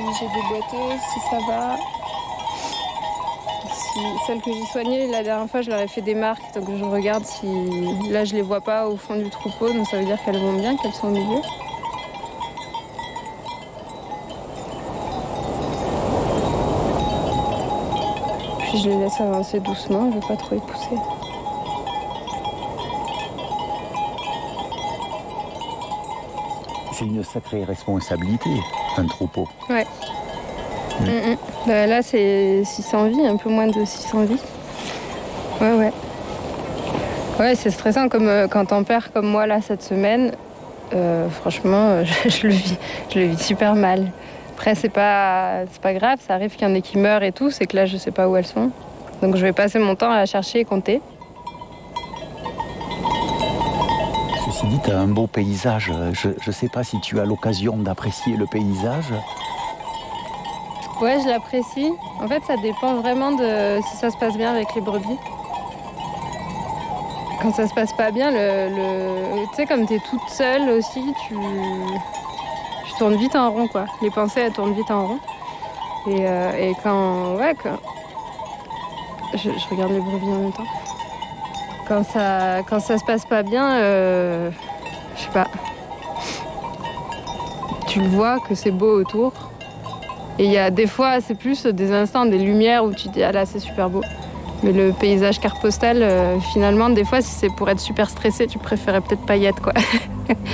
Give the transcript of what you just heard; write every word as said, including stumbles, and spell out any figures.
j'ai déboîté, si ça va. Si, celles que j'ai soignées, la dernière fois, je leur ai fait des marques, donc je regarde si... Là, je les vois pas au fond du troupeau, donc ça veut dire qu'elles vont bien, qu'elles sont au milieu. Puis je les laisse avancer doucement, je veux pas trop les pousser. C'est une sacrée responsabilité, un troupeau. Ouais. Mmh. Mmh, mmh. Bah, là, c'est six cents vies, un peu moins de six cents vies. Ouais, ouais. Ouais, c'est stressant, comme euh, quand t'en perds comme moi, là, cette semaine. Euh, franchement, euh, je, je, le vis, je le vis super mal. Après, c'est pas, c'est pas grave, ça arrive qu'il y en ait qui meurent et tout, c'est que là, je sais pas où elles sont. Donc, je vais passer mon temps à la chercher et compter. Ceci dit, tu as un beau paysage. Je ne sais pas si tu as l'occasion d'apprécier le paysage. Ouais, je l'apprécie. En fait, ça dépend vraiment de si ça se passe bien avec les brebis. Quand ça se passe pas bien, le, le... tu sais, comme t'es toute seule aussi, tu... tu tournes vite en rond, quoi. Les pensées, elles tournent vite en rond. Et, euh, et quand... Ouais, quand... Je, je regarde les brebis en même temps. Quand ça, quand ça se passe pas bien, euh... je sais pas. Tu le vois que c'est beau autour. Et il y a des fois, c'est plus des instants, des lumières où tu te dis, ah là, c'est super beau. Mais le paysage carte postale, euh, finalement, des fois, si c'est pour être super stressé, tu préférais peut-être pas y être, quoi.